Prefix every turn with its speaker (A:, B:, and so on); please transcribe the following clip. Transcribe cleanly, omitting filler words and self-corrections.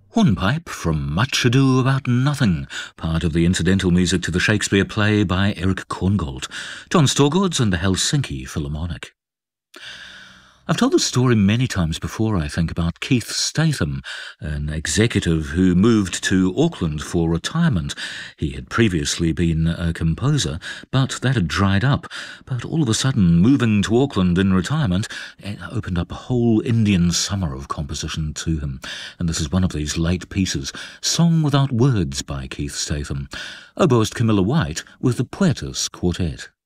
A: Hornpipe from Much Ado About Nothing, part of the incidental music to the Shakespeare play by Eric Korngold, John Storgårds and the Helsinki Philharmonic. I've told the story many times before, I think, about Keith Statham, an executive who moved to Auckland for retirement. He had previously been a composer, but that had dried up. But all of a sudden, moving to Auckland in retirement opened up a whole Indian summer of composition to him. And this is one of these late pieces, Song Without Words by Keith Statham. Oboist Camilla White with the Poetas Quartet.